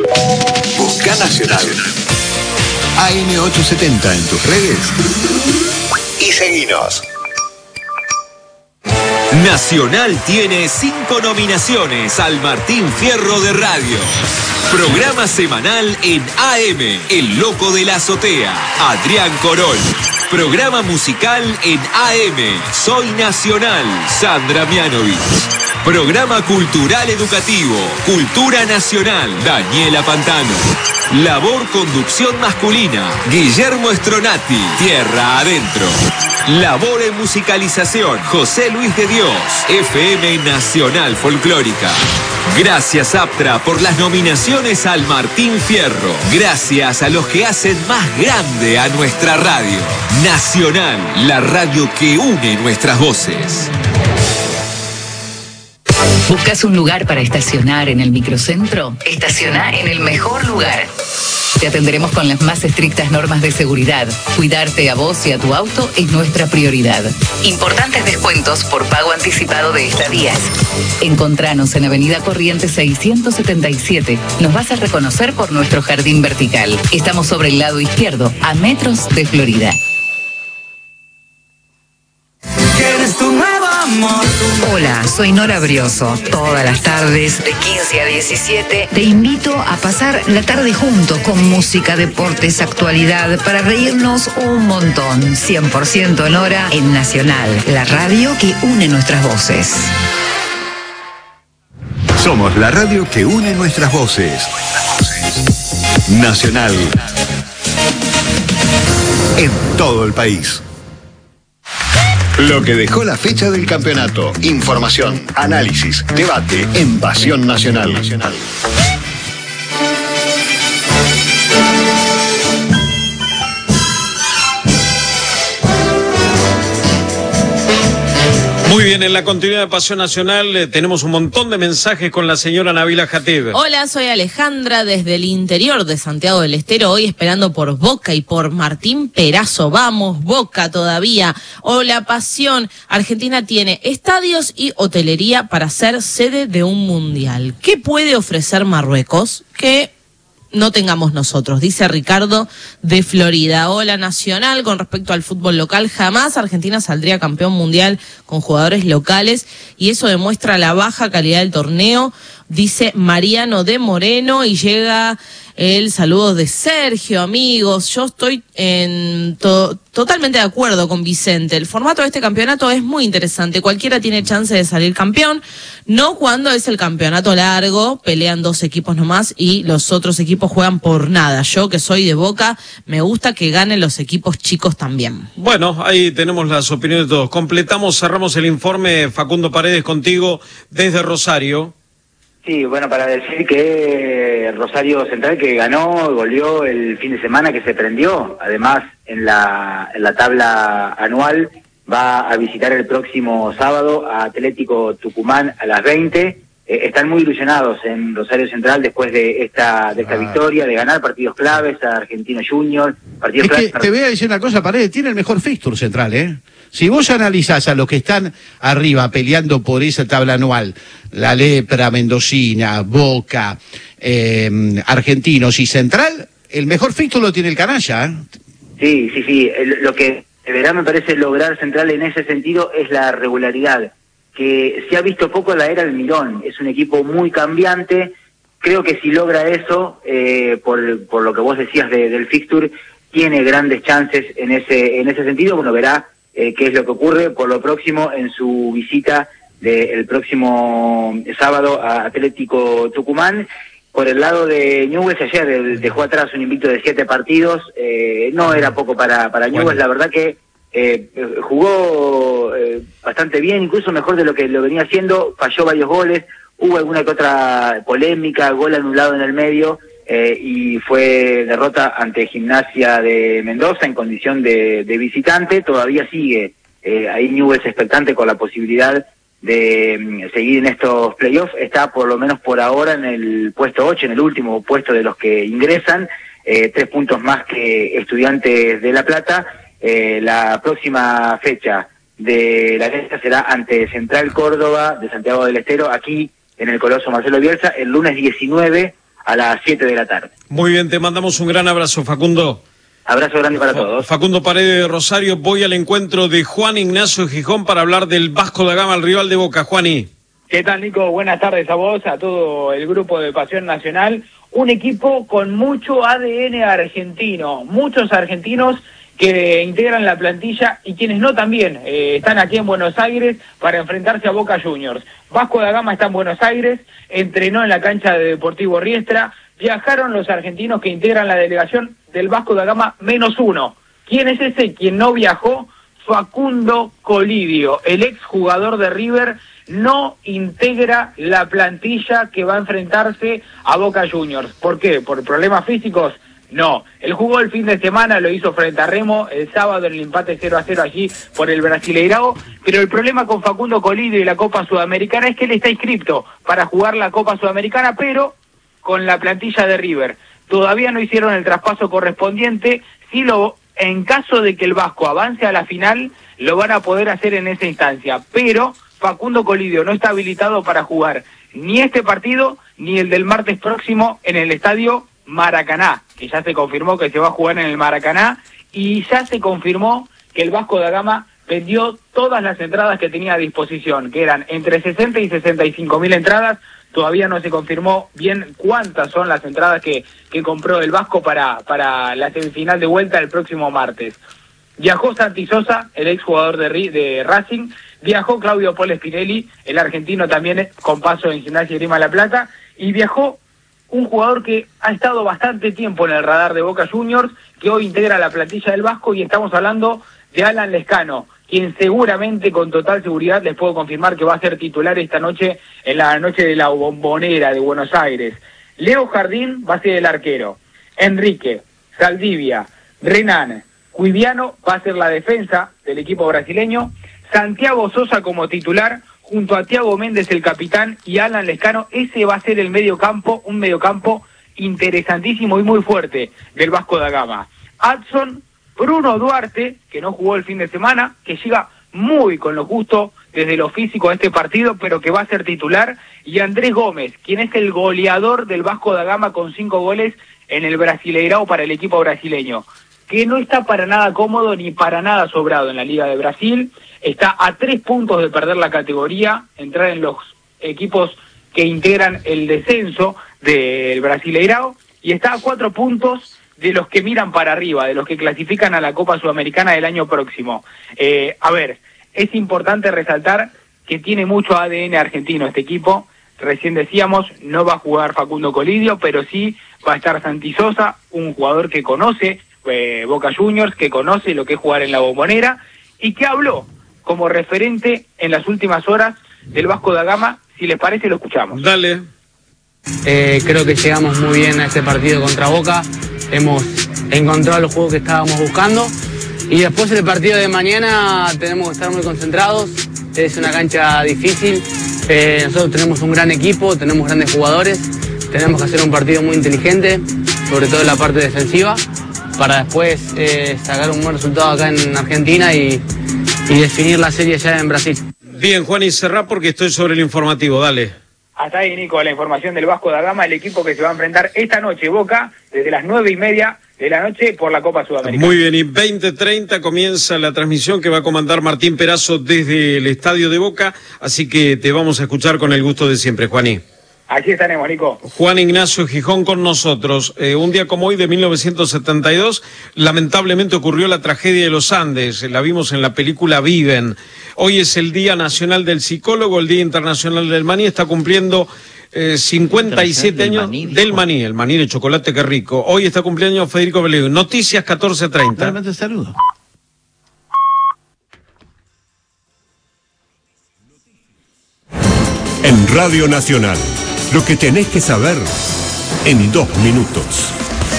Busca Nacional. AM870 en tus redes y seguinos. Nacional tiene 5 nominaciones al Martín Fierro de Radio. Programa semanal en AM, El Loco de la Azotea, Adrián Corol. Programa musical en AM, Soy Nacional, Sandra Mianovich. Programa cultural educativo, Cultura Nacional, Daniela Pantano. Labor conducción masculina, Guillermo Stronati, Tierra Adentro. Labor en musicalización, José Luis de Dios, FM Nacional Folclórica. Gracias, Aptra, por las nominaciones al Martín Fierro. Gracias a los que hacen más grande a nuestra radio. Nacional, la radio que une nuestras voces. ¿Buscas un lugar para estacionar en el microcentro? Estaciona en el mejor lugar. Te atenderemos con las más estrictas normas de seguridad. Cuidarte a vos y a tu auto es nuestra prioridad. Importantes descuentos por pago anticipado de estadías. Encontranos en Avenida Corrientes 677. Nos vas a reconocer por nuestro jardín vertical. Estamos sobre el lado izquierdo, a metros de Florida. ¿Quieres tu nuevo amor? Hola, soy Nora Brioso. Todas las tardes, de 15 a 17, te invito a pasar la tarde juntos con música, deportes, actualidad, para reírnos un montón. 100% en hora en Nacional, la radio que une nuestras voces. Somos la radio que une nuestras voces. Nacional. En todo el país. Lo que dejó la fecha del campeonato. Información, análisis, debate en Pasión Nacional. Muy bien, en la continuidad de Pasión Nacional tenemos un montón de mensajes con la señora Nabila Jatib. Hola, soy Alejandra desde el interior de Santiago del Estero, hoy esperando por Boca y por Martín Perazo. Vamos, Boca todavía. Hola, Pasión. Argentina tiene estadios y hotelería para ser sede de un mundial. ¿Qué puede ofrecer Marruecos que no tengamos nosotros? Dice Ricardo de Florida. Hola, Nacional. Con respecto al fútbol local, jamás Argentina saldría campeón mundial con jugadores locales y eso demuestra la baja calidad del torneo, dice Mariano de Moreno. Y llega el saludo de Sergio. Amigos, yo estoy totalmente de acuerdo con Vicente. El formato de este campeonato es muy interesante. Cualquiera tiene chance de salir campeón, no cuando es el campeonato largo, pelean 2 equipos nomás y los otros equipos juegan por nada. Yo, que soy de Boca, me gusta que ganen los equipos chicos también. Bueno, ahí tenemos las opiniones de todos. Cerramos el informe. Facundo Paredes, contigo desde Rosario. Sí, bueno, para decir que Rosario Central, que ganó, goleó el fin de semana, que se prendió, además en la tabla anual, va a visitar el próximo sábado a Atlético Tucumán a las 20. Están muy ilusionados en Rosario Central después de esta victoria, de ganar partidos claves a Argentino Junior, partidos claves. Te voy a decir una cosa, Paredes, tiene el mejor fixture Central, ¿eh? Si vos analizás a los que están arriba peleando por esa tabla anual, La Lepra, Mendocina, Boca, Argentinos y Central, el mejor fixture lo tiene el canalla, ¿eh? Sí. Lo que deberá, me parece, lograr Central en ese sentido es la regularidad, que se ha visto poco en la era Almirón. Es un equipo muy cambiante. Creo que si logra eso, por lo que vos decías del fixture, tiene grandes chances en ese sentido. Uno verá qué es lo que ocurre por lo próximo en su visita del próximo sábado a Atlético Tucumán. Por el lado de Newell's, ayer dejó atrás un invicto de 7 partidos, no era poco para Newell's, la verdad que jugó bastante bien, incluso mejor de lo que lo venía haciendo, falló varios goles, hubo alguna que otra polémica, gol anulado en el medio, y fue derrota ante Gimnasia de Mendoza en condición de visitante. Todavía sigue ahí Newell's expectante con la posibilidad de seguir en estos playoffs. Está por lo menos por ahora en el puesto 8, en el último puesto de los que ingresan, 3 puntos más que Estudiantes de La Plata. La próxima fecha de la lista será ante Central Córdoba de Santiago del Estero, aquí en el Coloso Marcelo Bielsa, el lunes 19 a las 7 de la tarde. Muy bien, te mandamos un gran abrazo, Facundo. Abrazo grande para todos. Facundo Paredes de Rosario, voy al encuentro de Juan Ignacio Gijón para hablar del Vasco da Gama, el rival de Boca. Juani. ¿Qué tal, Nico? Buenas tardes a vos, a todo el grupo de Pasión Nacional. Un equipo con mucho ADN argentino, muchos argentinos que integran la plantilla y quienes no también están aquí en Buenos Aires para enfrentarse a Boca Juniors. Vasco da Gama está en Buenos Aires, entrenó en la cancha de Deportivo Riestra. Viajaron los argentinos que integran la delegación del Vasco da Gama -1. ¿Quién es ese? Quien no viajó, Facundo Colidio, el exjugador de River, no integra la plantilla que va a enfrentarse a Boca Juniors. ¿Por qué? ¿Por problemas físicos? No. Él jugó el fin de semana, lo hizo frente a Remo, el sábado en el empate 0-0 allí por el Brasileirao, pero el problema con Facundo Colidio y la Copa Sudamericana es que él está inscripto para jugar la Copa Sudamericana, pero con la plantilla de River. Todavía no hicieron el traspaso correspondiente. En caso de que el Vasco avance a la final, lo van a poder hacer en esa instancia. Pero Facundo Colidio no está habilitado para jugar ni este partido, ni el del martes próximo en el estadio Maracaná, que ya se confirmó que se va a jugar en el Maracaná, y ya se confirmó que el Vasco da Gama vendió todas las entradas que tenía a disposición, que eran entre 60 y 65.000 entradas. Todavía no se confirmó bien cuántas son las entradas que compró el Vasco para la semifinal de vuelta el próximo martes. Viajó Santi Sosa, el exjugador de Racing, viajó Claudio Polo Spinelli, el argentino también con paso en Gimnasia y Grima La Plata, y viajó un jugador que ha estado bastante tiempo en el radar de Boca Juniors, que hoy integra la plantilla del Vasco, y estamos hablando de Alan Lescano, quien seguramente, con total seguridad, les puedo confirmar que va a ser titular esta noche, en la noche de la Bombonera de Buenos Aires. Leo Jardín va a ser el arquero. Enrique, Saldivia, Renan, Cuiviano va a ser la defensa del equipo brasileño. Santiago Sosa como titular, junto a Thiago Méndez, el capitán, y Alan Lescano. Ese va a ser el mediocampo, un mediocampo interesantísimo y muy fuerte del Vasco da Gama. Adson, Bruno Duarte, que no jugó el fin de semana, que llega muy con lo justo desde lo físico a este partido, pero que va a ser titular, y Andrés Gómez, quien es el goleador del Vasco da Gama con 5 goles en el Brasileirao para el equipo brasileño, que no está para nada cómodo ni para nada sobrado en la Liga de Brasil. Está a 3 puntos de perder la categoría, entrar en los equipos que integran el descenso del Brasileirao, y está a 4 puntos de los que miran para arriba, de los que clasifican a la Copa Sudamericana del año próximo. A ver, es importante resaltar que tiene mucho ADN argentino este equipo. Recién decíamos, no va a jugar Facundo Colidio, pero sí va a estar Santi Sosa, un jugador que conoce Boca Juniors, que conoce lo que es jugar en la Bombonera, y que habló como referente en las últimas horas del Vasco da Gama. Si les parece, lo escuchamos. Dale. Creo que llegamos muy bien a este partido contra Boca. Hemos encontrado el juego que estábamos buscando, y después el partido de mañana tenemos que estar muy concentrados. Es una cancha difícil, nosotros tenemos un gran equipo, tenemos grandes jugadores, tenemos que hacer un partido muy inteligente, sobre todo en la parte defensiva, para después sacar un buen resultado acá en Argentina y definir la serie ya en Brasil. Bien, Juan, y cerrá porque estoy sobre el informativo, dale. Hasta ahí, Nico, la información del Vasco da Gama, el equipo que se va a enfrentar esta noche, Boca, desde las 9:30 de la noche por la Copa Sudamericana. Muy bien, y 20:30 comienza la transmisión que va a comandar Martín Perazo desde el estadio de Boca, así que te vamos a escuchar con el gusto de siempre, Juaní. Aquí estaremos, Nico. Juan Ignacio Gijón con nosotros. Un día como hoy de 1972, lamentablemente ocurrió la tragedia de los Andes. La vimos en la película Viven. Hoy es el Día Nacional del Psicólogo, el Día Internacional del Maní. Está cumpliendo 57 años del maní, el maní de chocolate, qué rico. Hoy está cumpleaños Federico Beleu. Noticias 14:30. Realmente saludo. En Radio Nacional, lo que tenés que saber en 2 minutos.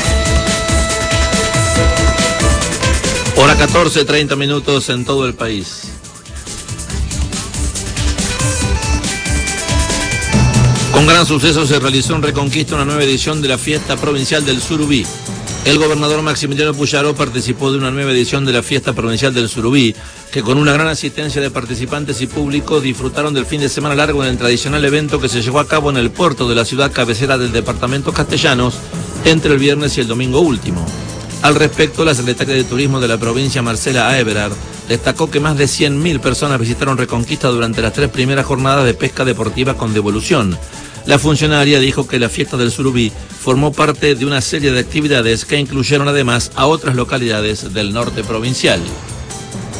Hora 14:30 minutos en todo el país. Con gran suceso se realizó en Reconquista una nueva edición de la Fiesta Provincial del Surubí. El gobernador Maximiliano Puyaro participó de una nueva edición de la Fiesta Provincial del Surubí, que con una gran asistencia de participantes y público disfrutaron del fin de semana largo en el tradicional evento que se llevó a cabo en el puerto de la ciudad cabecera del departamento Castellanos entre el viernes y el domingo último. Al respecto, la secretaria de Turismo de la provincia, Marcela Aeberard, destacó que más de 100.000 personas visitaron Reconquista durante las 3 primeras jornadas de pesca deportiva con devolución. La funcionaria dijo que la Fiesta del Surubí formó parte de una serie de actividades que incluyeron además a otras localidades del norte provincial.